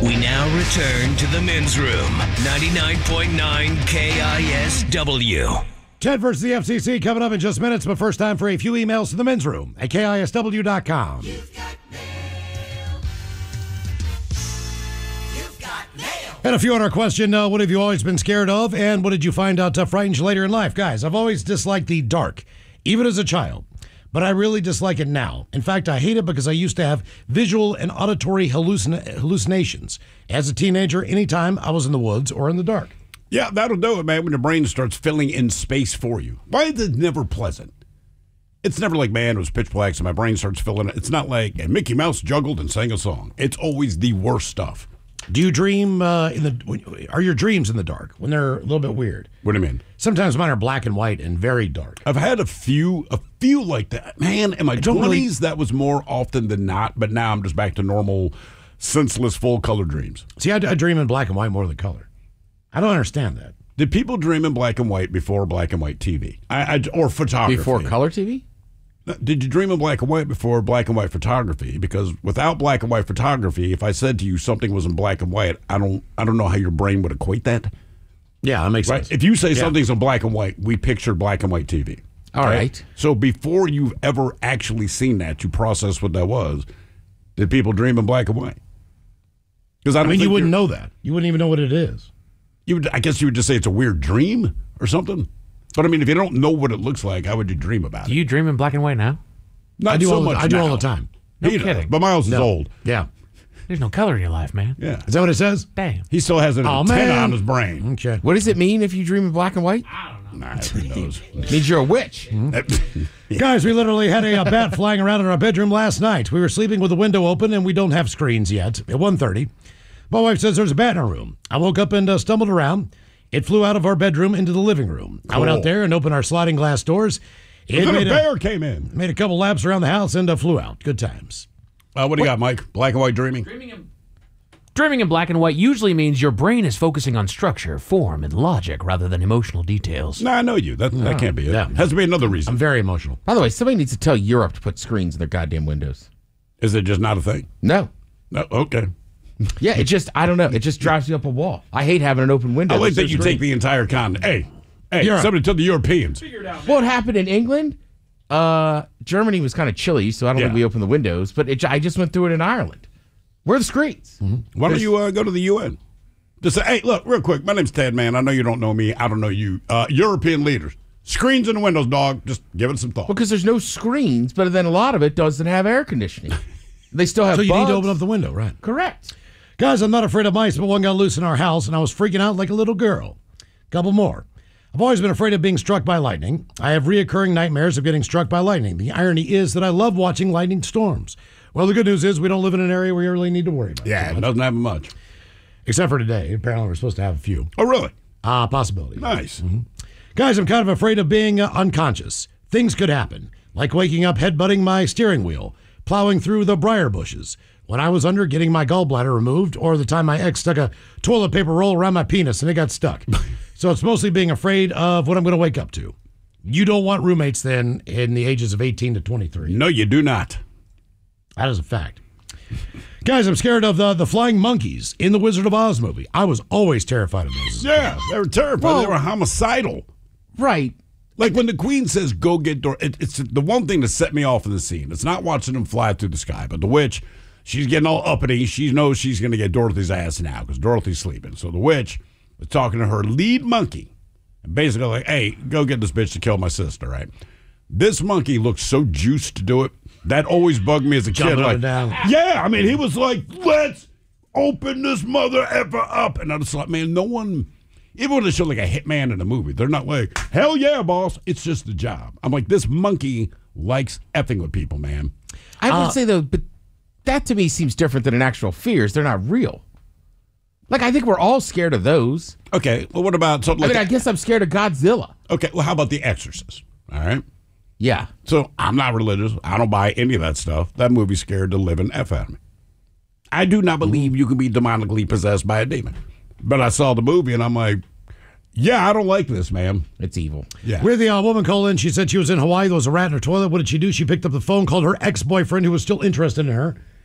We now return to the men's room. 99.9 KISW. Ted versus the FCC coming up in just minutes, but first time for a few emails to the men's room at KISW.com. You've got mail. You've got mail. And a few on our question, what have you always been scared of, and what did you find out frightens you later in life? Guys, I've always disliked the dark, even as a child, but I really dislike it now. In fact, I hate it because I used to have visual and auditory hallucinations. As a teenager, anytime I was in the woods or in the dark. Yeah, that'll do it, man, when your brain starts filling in space for you. Why is it never pleasant? It's never like, man, it was pitch black, so my brain starts filling it. It's not like, and Mickey Mouse juggled and sang a song. It's always the worst stuff. Do you dream are your dreams in the dark when they're a little bit weird? What do you mean? Sometimes mine are black and white and very dark. I've had a few like that. Man, in my 20s, that was more often than not, but now I'm just back to normal, senseless, full-color dreams. See, I dream in black and white more than color. I don't understand that. Did people dream in black and white before black and white TV? Or photography? Before color TV? Did you dream in black and white before black and white photography? Because without black and white photography, if I said to you something was in black and white, I don't know how your brain would equate that. Yeah, that makes sense. If you say something's in black and white, we picture black and white TV. All right. So before you've ever actually seen that, you process what that was. Did people dream in black and white? Because I mean, you wouldn't know that. You wouldn't even know what it is. I guess you would just say it's a weird dream or something. But I mean, if you don't know what it looks like, how would you dream about it? Do you dream in black and white now? Not I do so much. I do all the time. No kidding. But Miles is old. Yeah. There's no color in your life, man. Yeah. Is that what it says? Damn. He still has an antenna on his brain. Okay. What does it mean if you dream in black and white? I don't know. Nah, who knows? It means you're a witch. Guys, we literally had a bat flying around in our bedroom last night. We were sleeping with the window open, and we don't have screens yet. At 1:30, my wife says there's a bat in our room. I woke up and stumbled around. It flew out of our bedroom into the living room. Cool. I went out there and opened our sliding glass doors. A bear came in. Made a couple laps around the house and flew out. Good times. What do you got, Mike? Black and white dreaming? Dreaming in black and white usually means your brain is focusing on structure, form, and logic rather than emotional details. No, I know you. That can't be it. Yeah. Has to be another reason. I'm very emotional. By the way, somebody needs to tell Europe to put screens in their goddamn windows. Is it just not a thing? No. No. Okay. Yeah, I don't know. It just drives you up a wall. I hate having an open window. I like that you take the entire continent. Hey, somebody tell the Europeans. Well, it happened in England. Germany was kind of chilly, so I don't think we opened the windows. But I just went through it in Ireland. Where are the screens? Mm-hmm. Why don't you go to the UN? Just say, hey, look, real quick. My name's Ted, man. I know you don't know me. I don't know you. European leaders. Screens in the windows, dog. Just give it some thought. Because there's no screens, but then a lot of it doesn't have air conditioning. They still have So you bugs. need to open up the window, right? Correct. Guys, I'm not afraid of mice, but one got loose in our house, and I was freaking out like a little girl. Couple more. I've always been afraid of being struck by lightning. I have reoccurring nightmares of getting struck by lightning. The irony is that I love watching lightning storms. Well, the good news is we don't live in an area where you really need to worry about it. Yeah, it doesn't happen much. Except for today. Apparently, we're supposed to have a few. Oh, really? Possibility. Nice. Mm-hmm. Guys, I'm kind of afraid of being unconscious. Things could happen, like waking up headbutting my steering wheel, plowing through the briar bushes, when I was under getting my gallbladder removed, or the time my ex stuck a toilet paper roll around my penis and it got stuck. So it's mostly being afraid of what I'm going to wake up to. You don't want roommates then in the ages of 18 to 23. No, you do not. That is a fact. Guys, I'm scared of the flying monkeys in the Wizard of Oz movie. I was always terrified of those. Yeah, they were terrified. Well, they were homicidal. Right. Like when the Queen says, go get Dorothy, it's the one thing that set me off in the scene. It's not watching them fly through the sky, but the witch, she's getting all uppity. She knows she's going to get Dorothy's ass now because Dorothy's sleeping. So the witch was talking to her lead monkey and basically like, hey, go get this bitch to kill my sister, right? This monkey looked so juiced to do it. That always bugged me as a kid. Jumping up Like, and down. yeah, I mean, he was like, let's open this mother ever up. And I was like, man, no one, even when they show like a hitman in a movie, they're not like, hell yeah, boss. It's just a job. I'm like, this monkey likes effing with people, man. I would say, though, but that to me seems different than an actual fears. They're not real. Like, I think we're all scared of those. Okay, well, what about something like I guess I'm scared of Godzilla. Okay, well, how about The Exorcist? All right. Yeah. So I'm not religious. I don't buy any of that stuff. That movie scared the living F out of me. I do not believe you can be demonically possessed by a demon. But I saw the movie and I'm like, yeah, I don't like this, man. It's evil. Yeah. Where the woman called in, she said she was in Hawaii. There was a rat in her toilet. What did she do? She picked up the phone, called her ex-boyfriend who was still interested in her.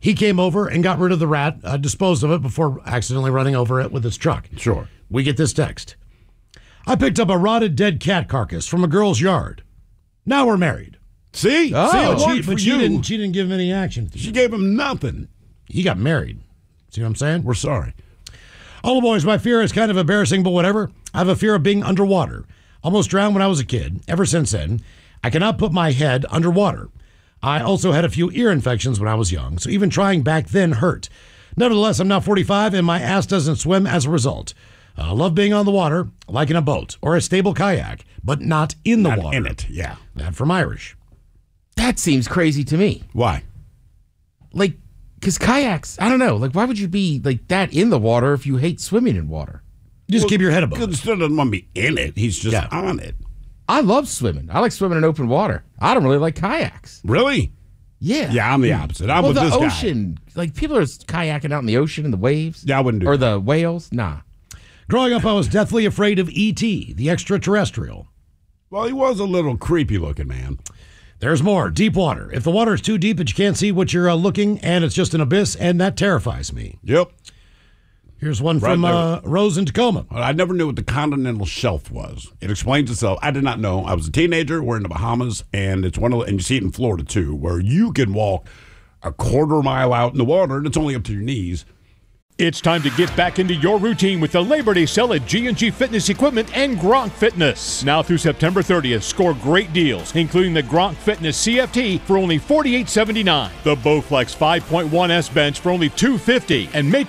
He came over and got rid of the rat, disposed of it before accidentally running over it with his truck. Sure. We get this text. I picked up a rotted dead cat carcass from a girl's yard. Now we're married. See? Oh. See, it But worked for you. she didn't give him any action. She gave him nothing. He got married. See what I'm saying? We're sorry. All the boys, my fear is kind of embarrassing, but whatever. I have a fear of being underwater. Almost drowned when I was a kid. Ever since then, I cannot put my head underwater. I also had a few ear infections when I was young, so even trying back then hurt. Nevertheless, I'm now 45 and my ass doesn't swim as a result. I love being on the water, like in a boat or a stable kayak, but not in the Not water. in it, yeah. That from Irish. That seems crazy to me. Why? Like, because kayaks, I don't know. Like, why would you be like that in the water if you hate swimming in water? Just keep your head above Because it. he still doesn't want to be in it. He's just Yeah. on it. I love swimming. I like swimming in open water. I don't really like kayaks. Really? Yeah. Yeah, I'm the opposite. I'm Well, with the this guy. ocean, like people are kayaking out in the ocean in the waves. Yeah, I wouldn't do Or that. the whales. Nah. Growing up, I was deathly afraid of E.T., the extraterrestrial. Well, he was a little creepy looking, man. There's more. Deep water. If the water is too deep that you can't see what you're looking, and it's just an abyss, and that terrifies me. Yep. Here's one Right from there. Rose in Tacoma. I never knew what the continental shelf was. It explains itself. I did not know. I was a teenager. We're in the Bahamas, and it's one of the, and you see it in Florida too, where you can walk a quarter mile out in the water, and it's only up to your knees. It's time to get back into your routine with the Labor Day sale at G&G Fitness Equipment and Gronk Fitness. Now through September 30th, score great deals, including the Gronk Fitness CFT for only $48.79, the Bowflex 5.1S bench for only $250, and make